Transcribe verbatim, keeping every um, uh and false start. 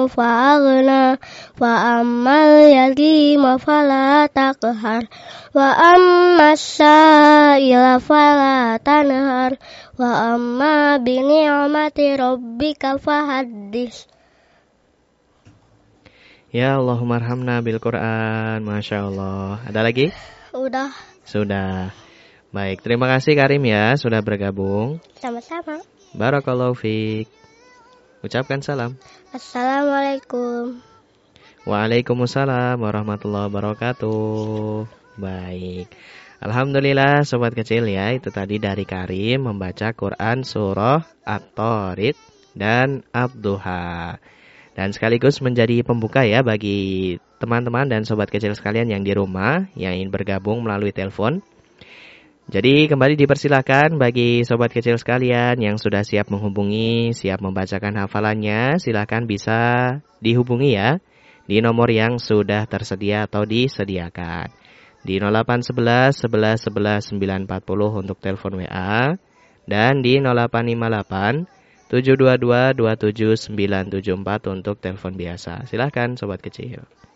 fa'aghna wa ammal yatima fala taqhar wa ammas sa'ila fala tanhar wa amma bi ni'mati rabbika fahaddits. Ya Allahumma arhamna bil Quran. Masya Allah. Ada lagi? Udah. Sudah. Baik, terima kasih Karim ya sudah bergabung. Sama-sama. Barakallahu fiik. Ucapkan salam. Assalamualaikum. Waalaikumsalam warahmatullahi wabarakatuh. Baik. Alhamdulillah sobat kecil ya, itu tadi dari Karim membaca Quran surah At-Tariq dan Ad-Duha. Dan sekaligus menjadi pembuka ya bagi teman-teman dan sobat kecil sekalian yang di rumah yang ingin bergabung melalui telepon. Jadi kembali dipersilakan bagi sobat kecil sekalian yang sudah siap menghubungi, siap membacakan hafalannya, silakan bisa dihubungi ya di nomor yang sudah tersedia atau disediakan. Di nol delapan satu satu sebelas sebelas sembilan empat nol untuk telepon W A dan di nol delapan lima delapan tujuh dua dua dua tujuh sembilan tujuh empat untuk telepon biasa. Silakan sobat kecil.